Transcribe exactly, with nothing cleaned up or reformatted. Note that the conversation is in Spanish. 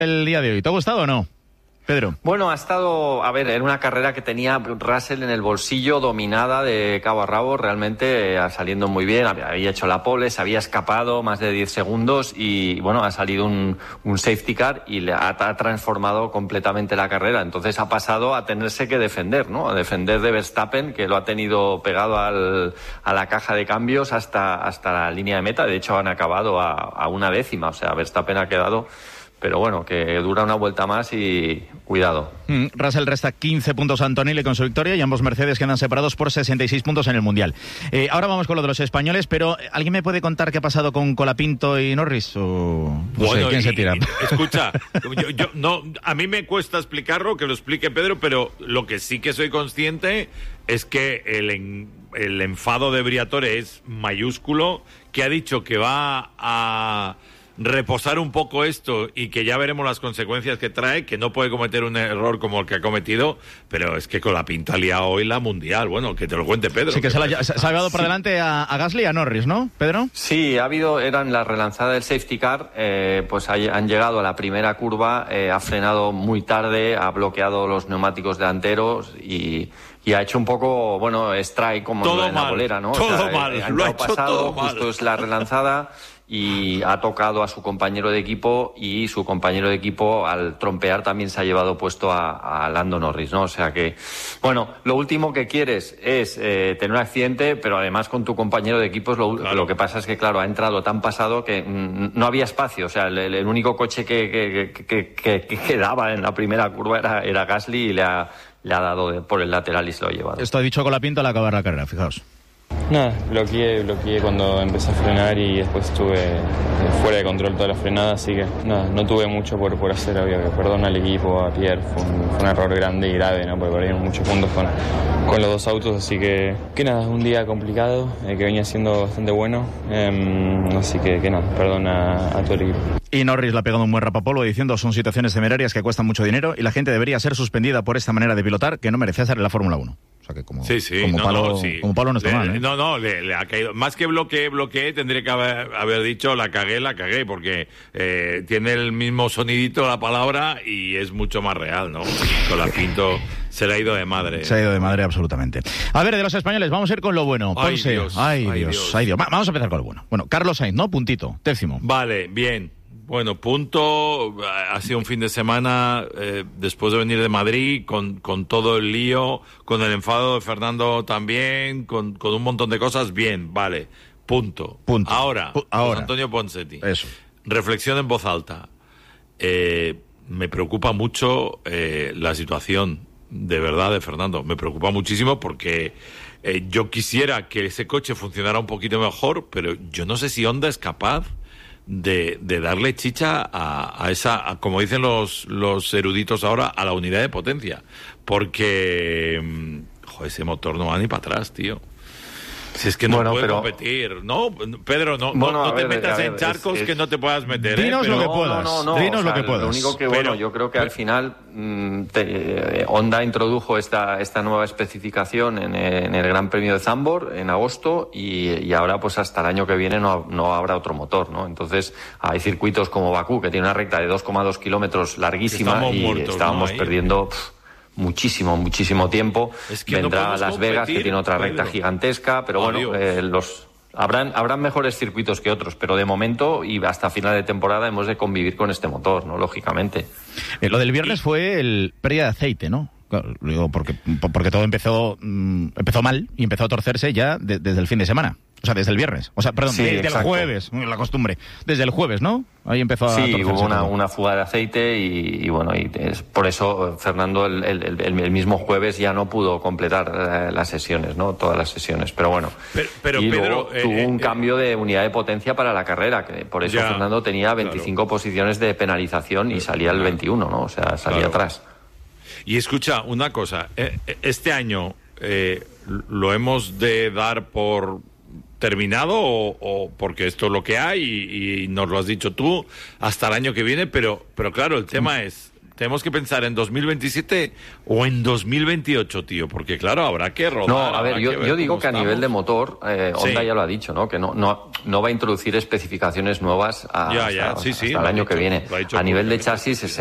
el día de hoy? ¿Te ha gustado o no, Pedro? Bueno, ha estado, a ver, era una carrera que tenía Russell en el bolsillo, dominada de cabo a rabo, realmente eh, saliendo muy bien, había hecho la pole, se había escapado más de diez segundos y, bueno, ha salido un, un safety car y le ha, ha transformado completamente la carrera. Entonces ha pasado a tenerse que defender, ¿no? A defender de Verstappen, que lo ha tenido pegado al, a la caja de cambios hasta, hasta la línea de meta. De hecho, han acabado a, a una décima, o sea, Verstappen ha quedado... Pero bueno, que dura una vuelta más y cuidado. Mm, Russell resta quince puntos a Antonelli con su victoria y ambos Mercedes quedan separados por sesenta y seis puntos en el Mundial. Eh, ahora vamos con lo de los españoles, pero ¿alguien me puede contar qué ha pasado con Colapinto y Norris? O, no bueno, sé, ¿quién y, se tira? Y, escucha, yo, yo, no, a mí me cuesta explicarlo, que lo explique Pedro, pero lo que sí que soy consciente es que el, en, el enfado de Briatore es mayúsculo, que ha dicho que va a... reposar un poco esto y que ya veremos las consecuencias que trae, que no puede cometer un error como el que ha cometido, pero es que con la pinta ha liado hoy la Mundial. Bueno, que te lo cuente Pedro. Sí, que, que se, la, se, se ha llevado por sí. delante a, a Gasly y a Norris, ¿no, Pedro? Sí, ha habido, eran la relanzada del safety car, eh, pues hay, han llegado a la primera curva, eh, ha frenado muy tarde, ha bloqueado los neumáticos delanteros y... Y ha hecho un poco, bueno, strike como todo en la mal, bolera, ¿no? Todo o sea, mal, eh, lo ha hecho pasado, todo mal. Justo es la relanzada y ha tocado a su compañero de equipo y su compañero de equipo al trompear también se ha llevado puesto a, a Lando Norris, ¿no? O sea que, bueno, lo último que quieres es eh, tener un accidente, pero además con tu compañero de equipo es lo, claro. Lo que pasa es que, claro, ha entrado tan pasado que mm, no había espacio. O sea, el, el único coche que, que, que, que, que quedaba en la primera curva era, era Gasly y le ha... le ha dado de, por el lateral y se lo ha llevado. Esto ha dicho Colapinto al acabar la carrera, fijaos. Nada, bloqueé, bloqueé cuando empecé a frenar y después estuve fuera de control toda la frenada, así que nada, no tuve mucho por, por hacer, obvio que perdón al equipo, a Pierre, fue un, fue un error grande y grave, ¿no? Porque perdieron muchos puntos con, con los dos autos, así que, que nada, un día complicado, eh, que venía siendo bastante bueno, eh, así que, que nada, perdón a, a todo el equipo. Y Norris le ha pegado un buen rapapolvo diciendo son situaciones temerarias que cuestan mucho dinero y la gente debería ser suspendida por esta manera de pilotar que no merece hacer en la Fórmula uno. O sea que como, sí, sí, como, no, palo, no, sí. como palo no está le, mal, ¿eh? No, no, le, le ha caído. Más que bloqueé, bloqueé, tendría que haber, haber dicho la cagué, la cagué, porque eh, tiene el mismo sonidito la palabra y es mucho más real, ¿no? Colapinto se le ha ido de madre. Se ha ido de madre absolutamente. A ver, de los españoles, vamos a ir con lo bueno. Ay, Ponce. Dios, ay, ay, Dios, Dios. ay, Dios. Vamos a empezar con lo bueno. Bueno, Carlos Sainz, ¿no? Puntito, décimo. Vale, bien. Bueno, punto, ha sido un fin de semana eh, después de venir de Madrid con, con todo el lío, con el enfado de Fernando también, con, con un montón de cosas, bien, vale, punto. Punto. Ahora, P- ahora. José Antonio Ponseti, Eso. reflexión en voz alta. Eh, me preocupa mucho eh, la situación, de verdad, de Fernando, me preocupa muchísimo porque eh, yo quisiera que ese coche funcionara un poquito mejor, pero yo no sé si Honda es capaz De, de darle chicha a, a esa, a, como dicen los, los eruditos ahora, a la unidad de potencia. Porque, joder, ese motor no va ni para atrás, tío. Si es que no bueno, puede pero... competir. No, Pedro, no, bueno, no, no te ver, metas ver, en charcos es, es... que no te puedas meter. Dinos ¿eh? lo Pero... que puedas. No, no, no. Dinos o sea, lo que puedas. Lo único que, pero, bueno, yo creo que pero... al final mmm, te, eh, Honda introdujo esta, esta nueva especificación en, en el Gran Premio de Zandvoort en agosto y, y ahora pues hasta el año que viene no, no habrá otro motor, ¿no? Entonces hay circuitos como Bakú que tiene una recta de dos coma dos kilómetros larguísima Estamos y muertos, estábamos ¿no? perdiendo... Pff, muchísimo, muchísimo tiempo. Es que vendrá no a Las Vegas, competir, que tiene otra Pedro. recta gigantesca, pero Oh, bueno, eh, los habrán habrán mejores circuitos que otros, pero de momento y hasta final de temporada hemos de convivir con este motor, ¿no? Lógicamente. Eh, lo del viernes fue el pérdida de aceite, ¿no? Claro, digo, porque, porque todo empezó mm, empezó mal y empezó a torcerse ya de, desde el fin de semana. O sea, desde el viernes. O sea, perdón, Sí, desde el exacto. jueves, la costumbre. Desde el jueves, ¿no? Ahí empezó a Sí, torcerse hubo una, todo. una fuga de aceite y, y bueno, y es por eso Fernando el, el, el, el mismo jueves ya no pudo completar eh, las sesiones, ¿no? Todas las sesiones, pero bueno. Pero, pero y Pedro, luego eh, tuvo un eh, cambio de unidad de potencia para la carrera, que por eso ya, Fernando tenía veinticinco claro. posiciones de penalización y salía el veintiuno, ¿no? O sea, salía Claro. atrás. Y escucha, una cosa, eh, este año eh, lo hemos de dar por terminado o, o porque esto es lo que hay y, y nos lo has dicho tú hasta el año que viene, pero pero claro, el tema es, tenemos que pensar en dos mil veintisiete o en dos mil veintiocho, tío, porque claro, habrá que rodar. No, a ver, yo, que ver yo digo que estamos. a nivel de motor, eh, Honda sí. ya lo ha dicho, ¿no? Que no, no, no va a introducir especificaciones nuevas a, ya, ya. hasta, Sí, sí, hasta el año dicho, que viene. A nivel de chasis